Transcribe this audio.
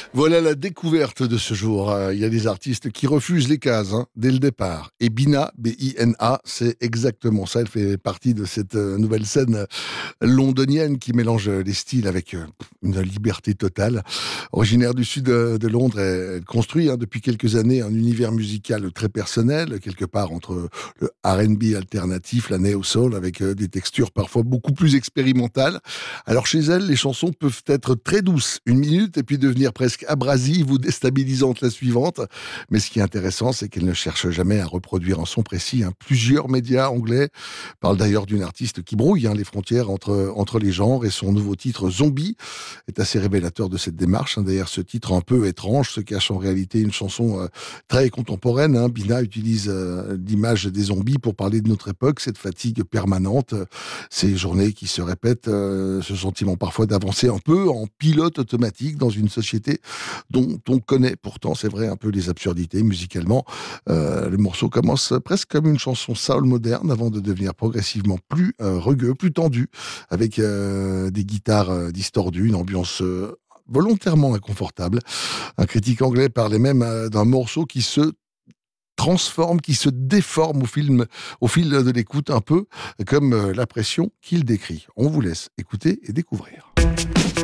Voilà la découverte de ce jour. Il y a des artistes qui refusent les cases dès le départ. Et Bina, B-I-N-A, c'est exactement ça. Elle fait partie de cette nouvelle scène londonienne qui mélange les styles avec une liberté totale. Originaire du sud de Londres, elle construit depuis quelques années un univers musical très personnel, quelque part entre le R&B alternatif, la neo-soul, avec des textures parfois beaucoup plus expérimentales. Alors chez elle, les chansons peuvent être très douces, une minute, et puis devenir presque abrasives ou déstabilisantes la suivante. Mais ce qui est intéressant, c'est qu'elle ne cherche jamais à reproduire un son précis. Plusieurs médias anglais parlent d'ailleurs d'une artiste qui brouille les frontières entre les genres, et son nouveau titre Zombie est assez révélateur de cette démarche. D'ailleurs, ce titre un peu étrange se cache en réalité une chanson très contemporaine. Bina utilise l'image des zombies pour parler de notre époque, cette fatigue permanente, ces journées qui se répètent, ce sentiment parfois d'avancer un peu en pilote automatique dans une société dont on connaît pourtant, c'est vrai, un peu les absurdités musicalement. Le morceau commence presque comme une chanson soul moderne avant de devenir progressivement plus rugueux, plus tendu, avec des guitares distordues, une ambiance volontairement inconfortable. Un critique anglais parlait même d'un morceau qui se transforme, qui se déforme au fil de l'écoute, un peu comme la pression qu'il décrit. On vous laisse écouter et découvrir.